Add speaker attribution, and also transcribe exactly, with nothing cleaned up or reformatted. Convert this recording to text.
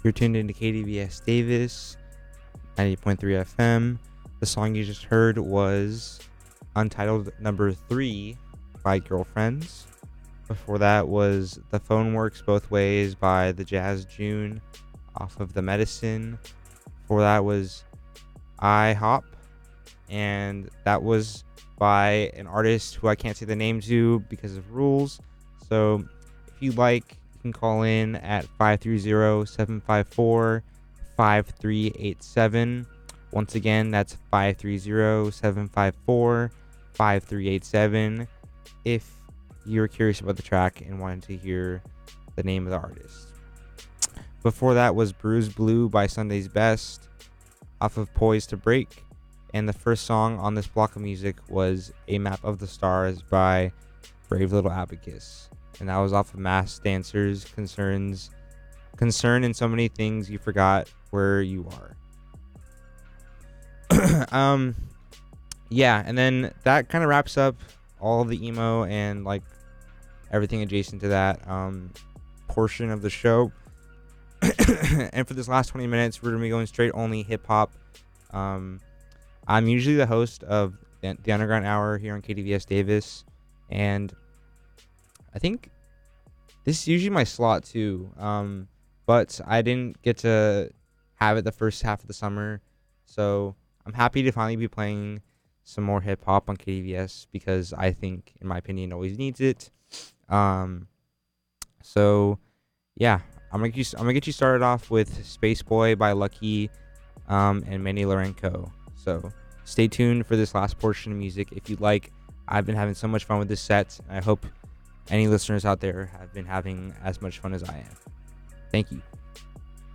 Speaker 1: You're tuned into K D V S Davis, ninety point three F M. The song you just heard was Untitled Number three by Girlfriends. Before that was The Phone Works Both Ways by the Jazz June off of The Medicine. Before that was I Hop, and that was by an artist who I can't say the name to because of rules. So if you like, you can call in at five three zero, seven five four, five three eight seven. Once again, that's five three zero, seven five four, five three eight seven if you're curious about the track and wanted to hear the name of the artist. Before that was Bruised Blue by Sunday's Best off of Poised to Break. And the first song on this block of music was A Map of the Stars by Brave Little Abacus. And that was off of Masked Dancers, Concerns, Concern in So Many Things You Forgot Where You Are. um, yeah, and then that kind of wraps up all of the emo and like everything adjacent to that um, portion of the show. And for this last twenty minutes, we're going to be going straight only hip-hop. Um, I'm usually the host of the Underground Hour here on K D V S Davis, and I think this is usually my slot too, um, but I didn't get to have it the first half of the summer, so I'm happy to finally be playing some more hip-hop on K D V S because I think, in my opinion, it always needs it. Um, so, yeah, I'm gonna, get you, I'm gonna get you started off with Space Boy by Lucky um, and Manny Lorenco. So stay tuned for this last portion of music if you'd like. I've been having so much fun with this set, and I hope any listeners out there have been having as much fun as I am. Thank you.